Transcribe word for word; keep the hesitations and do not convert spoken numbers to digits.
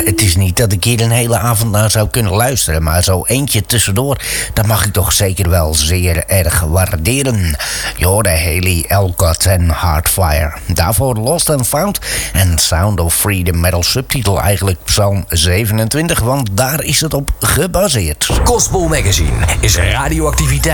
het is niet dat ik hier een hele avond naar zou kunnen luisteren, maar zo eentje tussendoor, dat mag ik toch zeker wel zeer erg waarderen. Je hoorde Haley Elcott en Heartfire. Daarvoor Lost and Found en Sound of Freedom met als subtitel eigenlijk Psalm zevenentwintig, want daar is het op gebaseerd. Gospel Magazine is radioactiviteit.